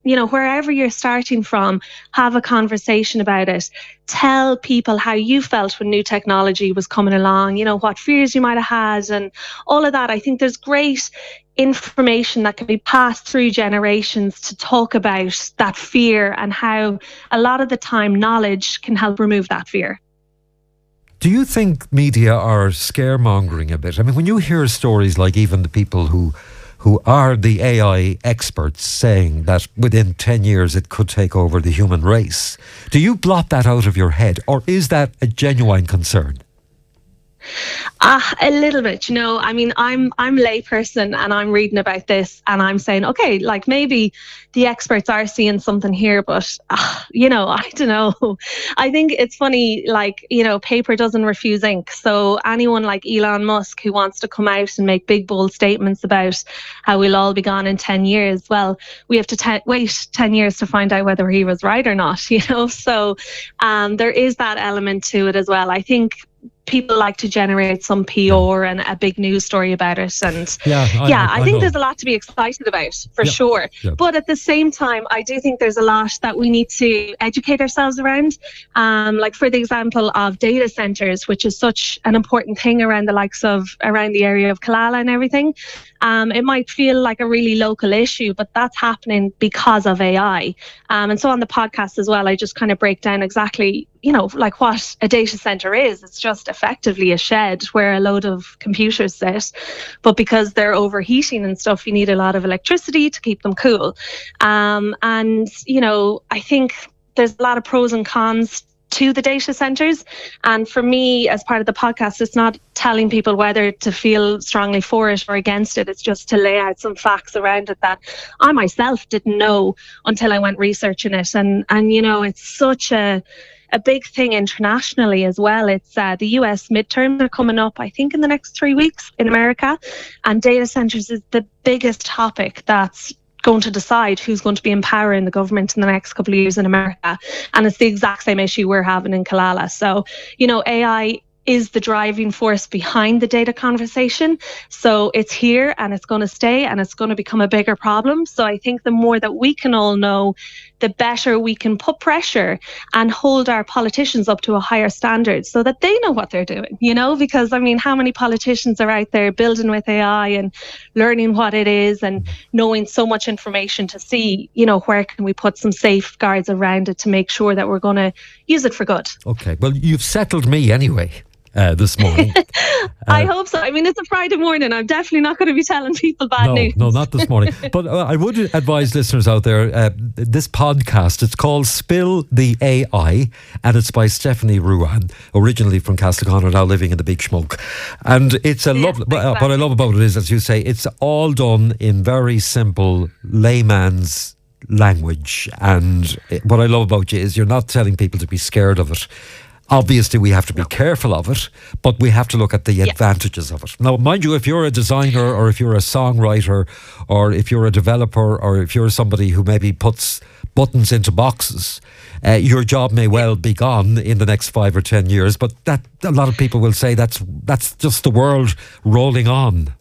wherever you're starting from, have a conversation about it. Tell people how you felt when new technology was coming along, what fears you might have had and all of that. I think there's great information that can be passed through generations to talk about that fear and how a lot of the time knowledge can help remove that fear. Do you think media are scaremongering a bit? I mean, when you hear stories like even the people who are the AI experts saying that within 10 years it could take over the human race, do you blot that out of your head, or is that a genuine concern? A little bit, I mean, I'm a layperson and I'm reading about this and I'm saying, okay, like maybe the experts are seeing something here, but I don't know. I think it's funny, like, paper doesn't refuse ink. So anyone like Elon Musk who wants to come out and make big, bold statements about how we'll all be gone in 10 years, well, we have to wait 10 years to find out whether he was right or not, So there is that element to it as well. I think people like to generate some PR and a big news story about it. And I think there's a lot to be excited about, for sure. Yeah. But at the same time, I do think there's a lot that we need to educate ourselves around. Like for the example of data centres, which is such an important thing around around the area of Killala and everything. It might feel like a really local issue, but that's happening because of AI. And so on the podcast as well, I just kind of break down exactly, like what a data center is. It's just effectively a shed where a load of computers sit. But because they're overheating and stuff, you need a lot of electricity to keep them cool. And, I think there's a lot of pros and cons to the data centers. And for me, as part of the podcast, it's not telling people whether to feel strongly for it or against it. It's just to lay out some facts around it that I myself didn't know until I went researching it. And it's such a big thing internationally as well. It's the US midterms are coming up, I think, in the next 3 weeks in America. And data centers is the biggest topic that's going to decide who's going to be empowering the government in the next couple of years in America. And it's the exact same issue we're having in Killala. So, AI is the driving force behind the data conversation. So it's here and it's going to stay and it's going to become a bigger problem. So I think the more that we can all know, the better we can put pressure and hold our politicians up to a higher standard so that they know what they're doing, because I mean, how many politicians are out there building with AI and learning what it is and knowing so much information to see, where can we put some safeguards around it to make sure that we're going to use it for good. Okay, well, you've settled me anyway. This morning. I hope so. I mean, it's a Friday morning. I'm definitely not going to be telling people bad news. No, not this morning. But I would advise listeners out there, this podcast, it's called Spill the AI, and it's by Stephanie Ruan, originally from Castleconnor, now living in the Big Smoke. And it's a lovely, exactly. What I love about it is, as you say, it's all done in very simple layman's language. And what I love about you is you're not telling people to be scared of it. Obviously, we have to be careful of it, but we have to look at the advantages of it. Now, mind you, if you're a designer or if you're a songwriter or if you're a developer or if you're somebody who maybe puts buttons into boxes, your job may well be gone in the next 5 or 10 years, but that a lot of people will say that's just the world rolling on.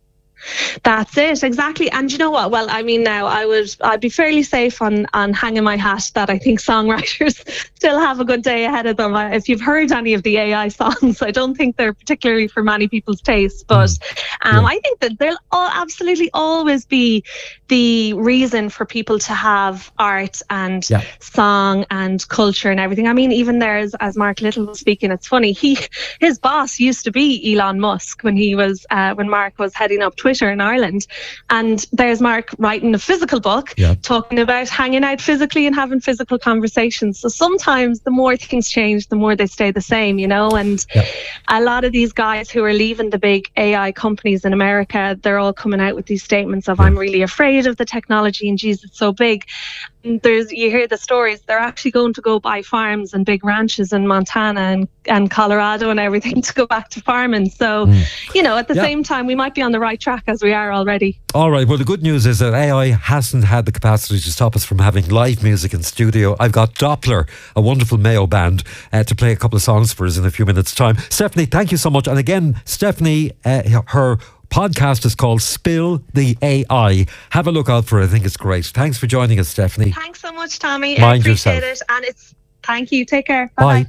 That's it, exactly. And you know what? Well, I mean, now I'd be fairly safe on hanging my hat that I think songwriters still have a good day ahead of them. If you've heard any of the AI songs, I don't think they're particularly for many people's tastes, but I think that there'll absolutely always be the reason for people to have art and song and culture and everything. I mean, even there's, as Mark Little was speaking, it's funny, his boss used to be Elon Musk when Mark was heading up Twitter in Ireland, and there's Mark writing a physical book talking about hanging out physically and having physical conversations. So sometimes the more things change, the more they stay the same, and a lot of these guys who are leaving the big AI companies in America, they're all coming out with these statements of I'm really afraid of the technology and geez, it's so big. You hear the stories, they're actually going to go buy farms and big ranches in Montana and Colorado and everything to go back to farming. So, at the same time, we might be on the right track as we are already. All right. Well, the good news is that AI hasn't had the capacity to stop us from having live music in studio. I've got Doppler, a wonderful Mayo band, to play a couple of songs for us in a few minutes' time. Stephanie, thank you so much. And again, Stephanie, her Podcast is called Spill the AI. Have a look out for it. I think it's great. Thanks for joining us, Stephanie. Thanks so much, Tommy. Mind I appreciate yourself. it. And thank you. Take care. Bye.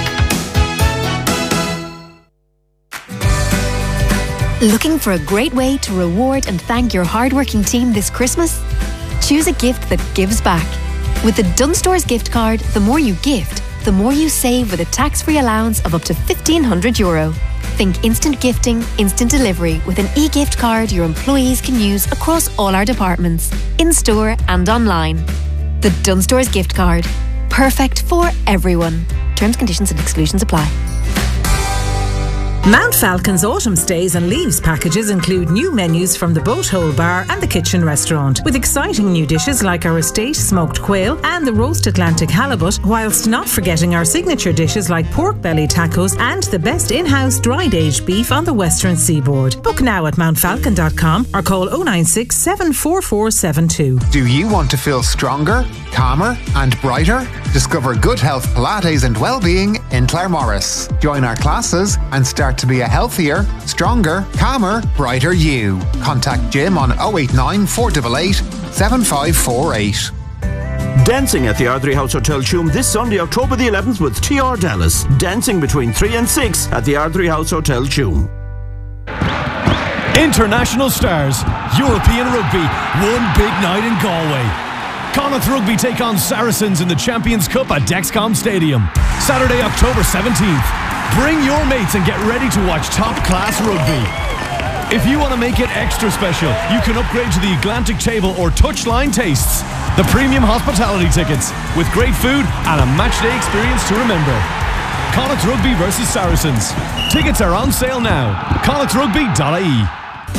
Looking for a great way to reward and thank your hardworking team this Christmas? Choose a gift that gives back. With the Dunstores gift card, the more you gift, the more you save with a tax-free allowance of up to €1,500. Think instant gifting, instant delivery with an e-gift card your employees can use across all our departments, in-store and online. The Dunstores gift card. Perfect for everyone. Terms, conditions and exclusions apply. Mount Falcon's autumn stays and leaves packages include new menus from the Boat Hole Bar and the Kitchen Restaurant, with exciting new dishes like our estate smoked quail and the roast Atlantic halibut, whilst not forgetting our signature dishes like pork belly tacos and the best in-house dried aged beef on the western seaboard. Book now at mountfalcon.com or call 096 74472. Do you want to feel stronger, calmer and brighter? Discover Good Health Pilates and Wellbeing in Claremorris. Join our classes and start to be a healthier, stronger, calmer, brighter you. Contact Jim on 089 488 7548. Dancing at the Ardrey House Hotel Tuam this Sunday, October the 11th with TR Dallas. Dancing between 3 and 6 at the Ardrey House Hotel Tuam. International stars, European rugby, one big night in Galway. Connacht Rugby take on Saracens in the Champions Cup at Dexcom Stadium. Saturday, October 17th. Bring your mates and get ready to watch top-class rugby. If you want to make it extra special, you can upgrade to the Atlantic Table or Touchline Tastes, the premium hospitality tickets, with great food and a matchday experience to remember. Connacht Rugby versus Saracens. Tickets are on sale now. connachtrugby.ie.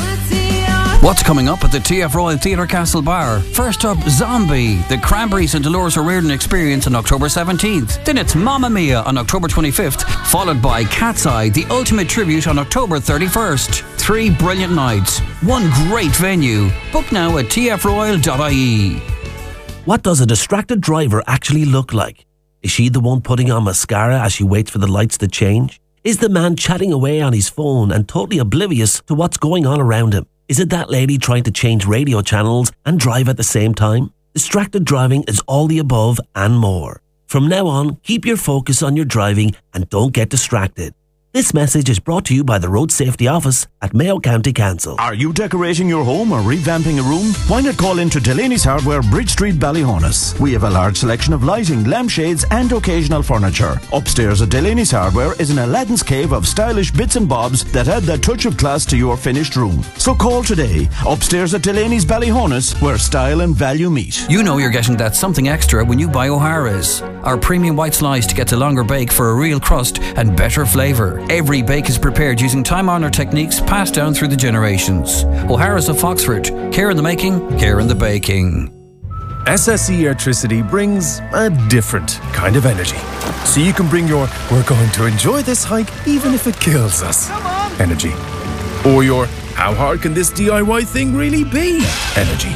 What's coming up at the TF Royal Theatre Castlebar? First up, Zombie, the Cranberries and Dolores O'Riordan Experience on October 17th. Then it's Mamma Mia on October 25th, followed by Cat's Eye, the ultimate tribute on October 31st. 3 brilliant nights, one great venue. Book now at tfroyal.ie. What does a distracted driver actually look like? Is she the one putting on mascara as she waits for the lights to change? Is the man chatting away on his phone and totally oblivious to what's going on around him? Is it that lady trying to change radio channels and drive at the same time? Distracted driving is all the above and more. From now on, keep your focus on your driving and don't get distracted. This message is brought to you by the Road Safety Office at Mayo County Council. Are you decorating your home or revamping a room? Why not call into Delaney's Hardware, Bridge Street, Ballyhonus? We have a large selection of lighting, lampshades and occasional furniture. Upstairs at Delaney's Hardware is an Aladdin's cave of stylish bits and bobs that add that touch of class to your finished room. So call today. Upstairs at Delaney's Ballyhonus, where style and value meet. You know you're getting that something extra when you buy O'Hara's. Our premium white slice gets a longer bake for a real crust and better flavour. Every bake is prepared using time-honoured techniques passed down through the generations. O'Hara's of Foxford. Care in the making, care in the baking. SSE Electricity brings a different kind of energy. So you can bring your "we're going to enjoy this hike even if it kills us" energy. Or your "how hard can this DIY thing really be" energy.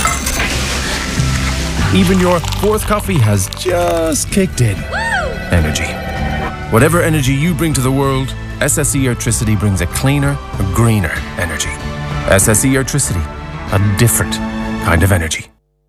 Even your fourth coffee has just kicked in energy. Whatever energy you bring to the world, SSE Electricity brings a cleaner, a greener energy. SSE Electricity, a different kind of energy.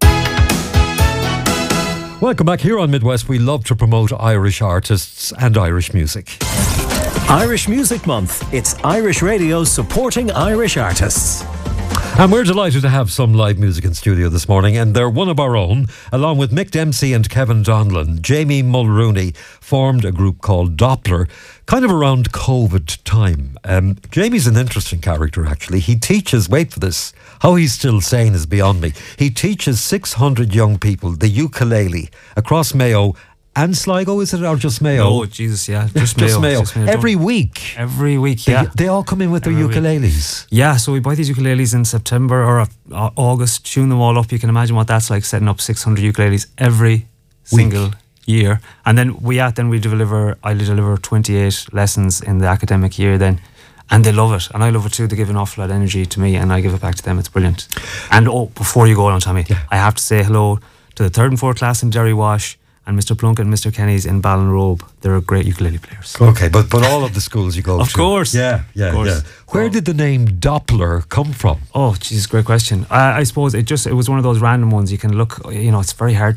Welcome back. Here on Midwest, we love to promote Irish artists and Irish music. Irish Music Month. It's Irish radio supporting Irish artists. And we're delighted to have some live music in studio this morning, and they're one of our own. Along with Mick Dempsey and Kevin Donlan, Jamie Mulrooney formed a group called Doppler, kind of around COVID time. Jamie's an interesting character, actually. He teaches, wait for this, how he's still sane is beyond me. He teaches 600 young people the ukulele across Mayo and Sligo, is it, or just Mayo? Oh, Jesus, yeah. Just Mayo. Every week? Every week, yeah. They all come in with their ukuleles? Week. Yeah, so we buy these ukuleles in September or August, tune them all up. You can imagine what that's like, setting up 600 ukuleles every single year. And then I deliver 28 lessons in the academic year then. And they love it. And I love it too. They give an awful lot of energy to me and I give it back to them. It's brilliant. And before you go on, Tommy, I have to say hello to the 3rd and 4th class in Derry Wash and Mr. Plunkett and Mr. Kenny's in Ballinrobe. They're great ukulele players. Okay, but all of the schools you go Of to. course. Yeah. Where did the name Doppler come from? Oh, Jesus, great question. I suppose it was one of those random ones. You can look, it's very hard